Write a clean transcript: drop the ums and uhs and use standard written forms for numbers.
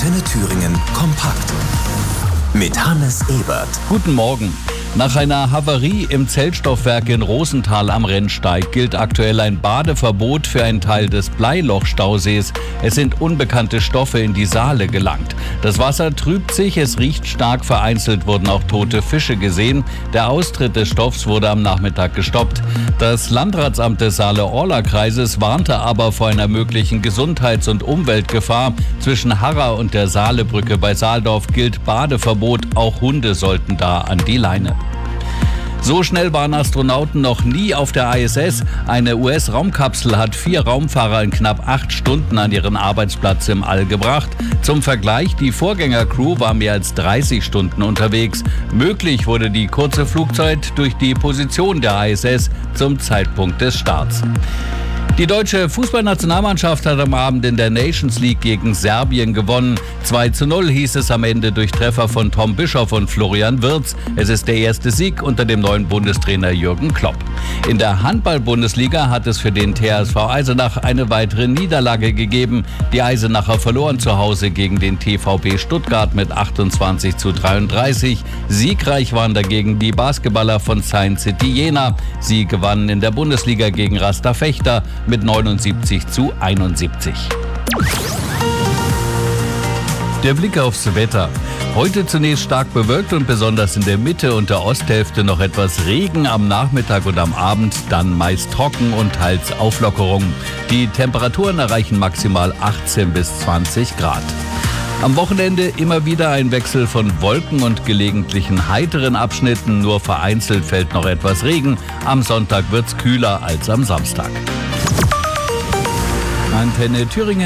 Antenne Thüringen kompakt. Mit Hannes Ebert. Guten Morgen. Nach einer Havarie im Zellstoffwerk in Rosenthal am Rennsteig gilt aktuell ein Badeverbot für einen Teil des Bleiloch-Stausees. Es sind unbekannte Stoffe in die Saale gelangt. Das Wasser trübt sich, es riecht stark, vereinzelt wurden auch tote Fische gesehen. Der Austritt des Stoffs wurde am Nachmittag gestoppt. Das Landratsamt des Saale-Orla-Kreises warnte aber vor einer möglichen Gesundheits- und Umweltgefahr. Zwischen Harra und der Saalebrücke bei Saaldorf gilt Badeverbot. Auch Hunde sollten da an die Leine. So schnell waren Astronauten noch nie auf der ISS. Eine US-Raumkapsel hat 4 Raumfahrer in knapp 8 Stunden an ihren Arbeitsplatz im All gebracht. Zum Vergleich, die Vorgängercrew war mehr als 30 Stunden unterwegs. Möglich wurde die kurze Flugzeit durch die Position der ISS zum Zeitpunkt des Starts. Die deutsche Fußballnationalmannschaft hat am Abend in der Nations League gegen Serbien gewonnen. 2:0 hieß es am Ende durch Treffer von Tom Bischoff und Florian Wirtz. Es ist der erste Sieg unter dem neuen Bundestrainer Jürgen Klopp. In der Handball-Bundesliga hat es für den THSV Eisenach eine weitere Niederlage gegeben. Die Eisenacher verloren zu Hause gegen den TVB Stuttgart mit 28:33. Siegreich waren dagegen die Basketballer von Science City Jena. Sie gewannen in der Bundesliga gegen Rasta Fechter mit 79:71. Der Blick aufs Wetter. Heute zunächst stark bewölkt und besonders in der Mitte und der Osthälfte noch etwas Regen, am Nachmittag und am Abend dann meist trocken und teils Auflockerung. Die Temperaturen erreichen maximal 18 bis 20 Grad. Am Wochenende immer wieder ein Wechsel von Wolken und gelegentlichen heiteren Abschnitten, nur vereinzelt fällt noch etwas Regen. Am Sonntag wird's kühler als am Samstag. Antenne Thüringen.